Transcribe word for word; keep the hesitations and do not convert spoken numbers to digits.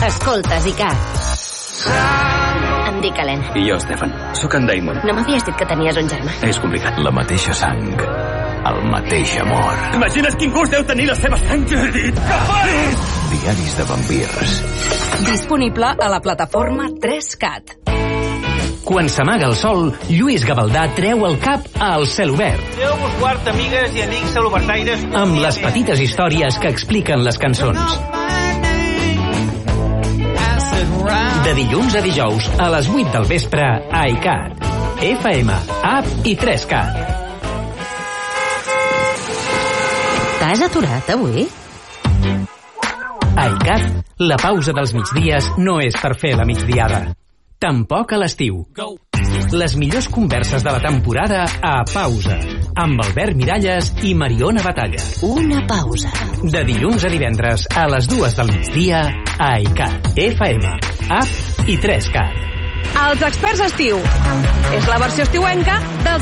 Escoltes, ICAT. Em dic Helena. I jo, Stefan. Sóc en Damon. No m'havies dit que tenies un germà? És complicat. La mateixa sang, el mateix amor. Imagines quin gust deu tenir la seva sang, Judit? Que faris? Diaris de vampirs. Disponible a la plataforma tres cat. Quan s'amaga el sol, Lluís Gavaldà treu el cap al cel obert. Déu-vos guard, amigues i amics celobertaires. Amb les petites històries que expliquen les cançons. De dilluns a dijous, a les vuit del vespre, a ICAT. F M, App i tres cat. T'has aturat avui? A ICAT, la pausa dels migdies no és per fer la migdiada. Tampoc a l'estiu. Les millors converses de la temporada a Pausa, amb Albert Miralles i Mariona Batalla. Una pausa. De dilluns a divendres, a les dues del migdia, a ICAT, F M, App i tres cat. Els experts estiu. És la versió estiuenca dels